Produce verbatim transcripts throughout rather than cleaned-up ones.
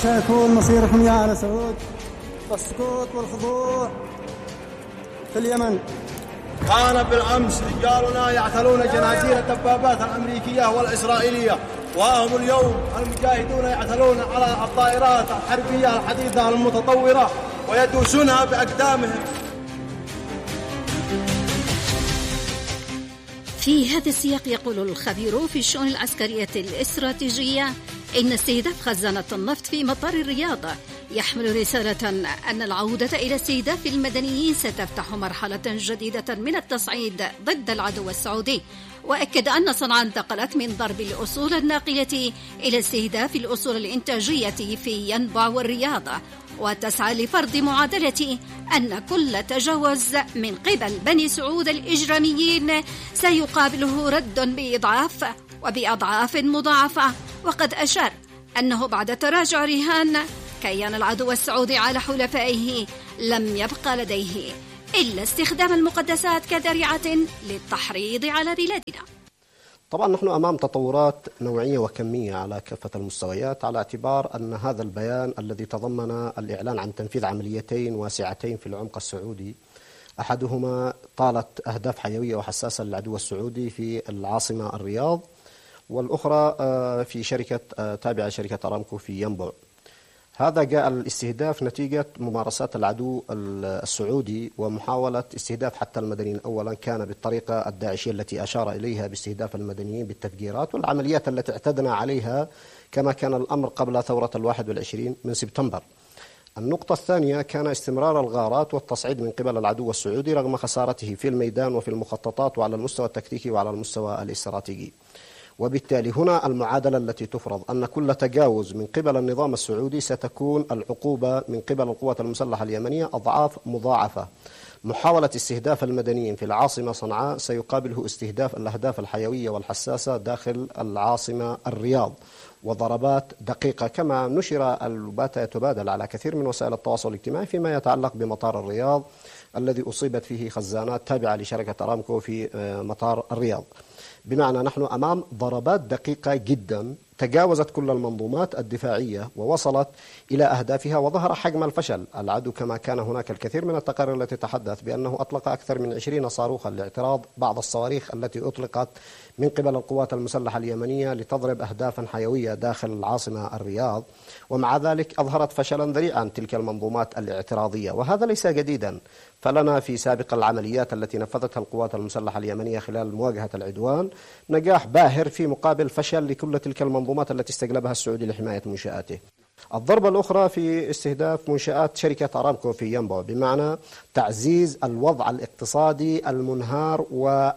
سيكون مصيركم يا آل سعود؟ والسكوت والخضوع في اليمن. كان بالأمس رجالنا يعتلون جنازير الدبابات الأمريكية والإسرائيلية، وهم اليوم المجاهدون يعتلون على الطائرات الحربية الحديثة المتطورة ويدوسونها بأقدامهم. في هذا السياق يقول الخبير في الشؤون العسكرية الاستراتيجية إن استهداف خزانة النفط في مطار الرياض يحمل رسالة أن العودة إلى استهداف المدنيين ستفتح مرحلة جديدة من التصعيد ضد العدو السعودي. وأكد أن صنعاء انتقلت من ضرب الأصول الناقلة إلى استهداف الأصول الإنتاجية في ينبع والرياض، وتسعى لفرض معادلة أن كل تجاوز من قبل بني سعود الإجراميين سيقابله رد بإضعاف وبأضعاف مضاعفة. وقد أشار أنه بعد تراجع رهان كيان العدو السعودي على حلفائه لم يبقى لديه إلا استخدام المقدسات كذريعة للتحريض على بلادنا. طبعا نحن أمام تطورات نوعية وكمية على كافة المستويات، على اعتبار أن هذا البيان الذي تضمن الإعلان عن تنفيذ عمليتين واسعتين في العمق السعودي، أحدهما طالت أهداف حيوية وحساسة للعدو السعودي في العاصمة الرياض، والأخرى في شركة تابعة شركة أرامكو في ينبع. هذا جاء الاستهداف نتيجة ممارسات العدو السعودي ومحاولة استهداف حتى المدنيين. أولا كان بالطريقة الداعشية التي أشار إليها باستهداف المدنيين بالتفجيرات والعمليات التي اعتدنا عليها كما كان الأمر قبل ثورة الواحد والعشرين من سبتمبر. النقطة الثانية كان استمرار الغارات والتصعيد من قبل العدو السعودي رغم خسارته في الميدان وفي المخططات وعلى المستوى التكتيكي وعلى المستوى الاستراتيجي. وبالتالي هنا المعادلة التي تفرض أن كل تجاوز من قبل النظام السعودي ستكون العقوبة من قبل القوات المسلحة اليمنية أضعاف مضاعفة. محاولة استهداف المدنيين في العاصمة صنعاء سيقابله استهداف الأهداف الحيوية والحساسة داخل العاصمة الرياض، وضربات دقيقة كما نشر البات يتبادل على كثير من وسائل التواصل الاجتماعي فيما يتعلق بمطار الرياض الذي أصيبت فيه خزانات تابعة لشركة أرامكو في مطار الرياض. بمعنى نحن أمام ضربات دقيقة جدا تجاوزت كل المنظومات الدفاعية ووصلت إلى أهدافها، وظهر حجم الفشل. العدو كما كان هناك الكثير من التقارير التي تتحدث بأنه أطلق أكثر من عشرين صاروخا لاعتراض بعض الصواريخ التي أطلقت من قبل القوات المسلحة اليمنية لتضرب أهدافا حيوية داخل العاصمة الرياض، ومع ذلك أظهرت فشلا ذريعا تلك المنظومات الاعتراضية. وهذا ليس جديدا، فلنا في سابق العمليات التي نفذتها القوات المسلحة اليمنية خلال مواجهة العدوان نجاح باهر في مقابل فشل لكل تلك المنظومات التي استجلبها السعودي لحماية منشآته. الضربة الأخرى في استهداف منشآت شركة أرامكو في ينبع، بمعنى تعزيز الوضع الاقتصادي المنهار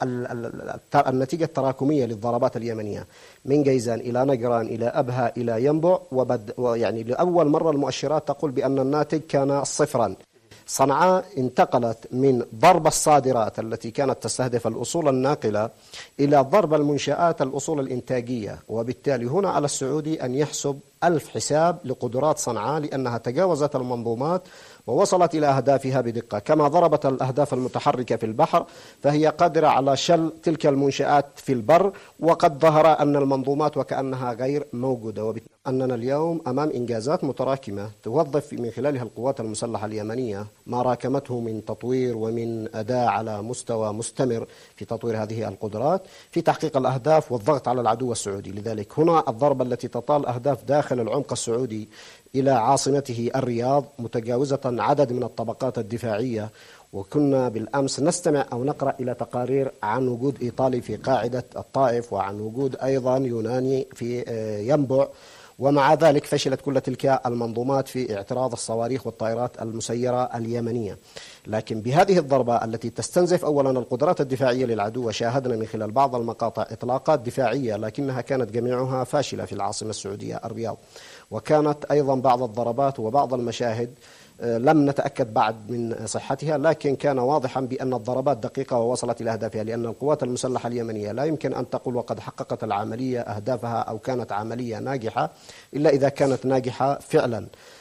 والنتيجة التراكمية للضربات اليمنية من جيزان إلى نجران إلى أبها إلى ينبع، وبد يعني لأول مرة المؤشرات تقول بأن الناتج كان صفرا. صنعاء انتقلت من ضرب الصادرات التي كانت تستهدف الأصول الناقلة إلى ضرب المنشآت الأصول الإنتاجية، وبالتالي هنا على السعودي أن يحسب ألف حساب لقدرات صنعاء لأنها تجاوزت المنظومات ووصلت إلى أهدافها بدقة. كما ضربت الأهداف المتحركة في البحر فهي قادرة على شل تلك المنشآت في البر، وقد ظهر أن المنظومات وكأنها غير موجودة. وبالتالي أننا اليوم أمام إنجازات متراكمة توظف من خلالها القوات المسلحة اليمنية ما راكمته من تطوير ومن أداء على مستوى مستمر في تطوير هذه القدرات في تحقيق الأهداف والضغط على العدو السعودي. لذلك هنا الضربة التي تطال أهداف داخل العمق السعودي إلى عاصمته الرياض متجاوزة عدد من الطبقات الدفاعية. وكنا بالأمس نستمع أو نقرأ إلى تقارير عن وجود إيطالي في قاعدة الطائف وعن وجود أيضا يوناني في ينبع، ومع ذلك فشلت كل تلك المنظومات في اعتراض الصواريخ والطائرات المسيرة اليمنية. لكن بهذه الضربة التي تستنزف أولا القدرات الدفاعية للعدو، وشاهدنا من خلال بعض المقاطع إطلاقات دفاعية لكنها كانت جميعها فاشلة في العاصمة السعودية الرياض، وكانت أيضا بعض الضربات وبعض المشاهد لم نتأكد بعد من صحتها، لكن كان واضحا بأن الضربات دقيقة ووصلت إلى أهدافها، لأن القوات المسلحة اليمنية لا يمكن أن تقول وقد حققت العملية أهدافها أو كانت عملية ناجحة إلا إذا كانت ناجحة فعلا.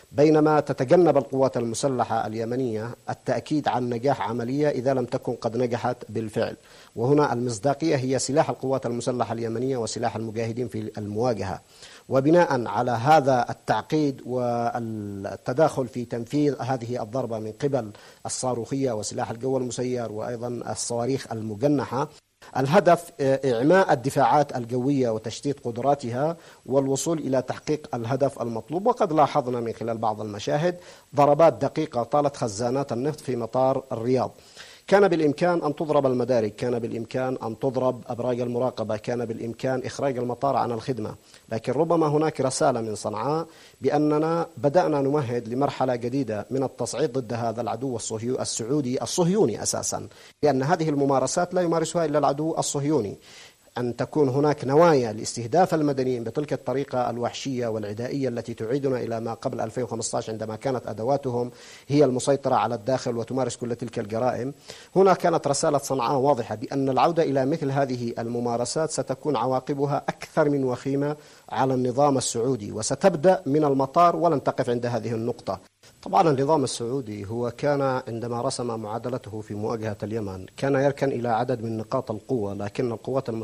بينما تتجنب القوات المسلحة اليمنية التأكيد عن نجاح عملية إذا لم تكن قد نجحت بالفعل. وهنا المصداقية هي سلاح القوات المسلحة اليمنية وسلاح المجاهدين في المواجهة. وبناء على هذا التعقيد والتداخل في تنفيذ هذه الضربة من قبل الصاروخية وسلاح الجو المسير وأيضا الصواريخ المجنحة، الهدف إعماء الدفاعات الجوية وتشتيت قدراتها والوصول إلى تحقيق الهدف المطلوب. وقد لاحظنا من خلال بعض المشاهد ضربات دقيقة طالت خزانات النفط في مطار الرياض. كان بالإمكان أن تضرب المدارج، كان بالإمكان أن تضرب أبراج المراقبة، كان بالإمكان إخراج المطار عن الخدمة، لكن ربما هناك رسالة من صنعاء بأننا بدأنا نمهد لمرحلة جديدة من التصعيد ضد هذا العدو الصهيوني السعودي الصهيوني أساسا، لأن هذه الممارسات لا يمارسها إلا العدو الصهيوني. أن تكون هناك نوايا لاستهداف المدنيين بتلك الطريقة الوحشية والعدائية التي تعيدنا إلى ما قبل ألفين وخمسة عشر عندما كانت أدواتهم هي المسيطرة على الداخل وتمارس كل تلك الجرائم. هنا كانت رسالة صنعاء واضحة بأن العودة إلى مثل هذه الممارسات ستكون عواقبها أكثر من وخيمة على النظام السعودي، وستبدأ من المطار ولن تقف عند هذه النقطة. طبعا النظام السعودي هو كان عندما رسم معادلته في مواجهة اليمن كان يركن إلى عدد من نقاط القوة، لكن القوات